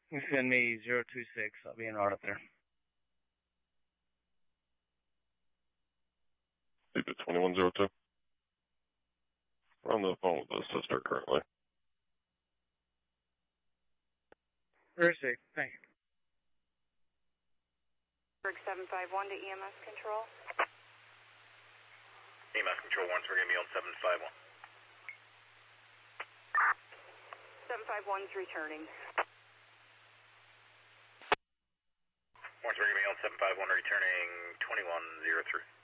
Send me 026. I'll be en route up there. Keep it 2102. We're on the phone with the sister currently. Very safe. Thank you. Berg 751 to EMS control. EMS control 1, so we're going to be on 751. 751's returning. 1, so we're going to be on 751, returning 2103.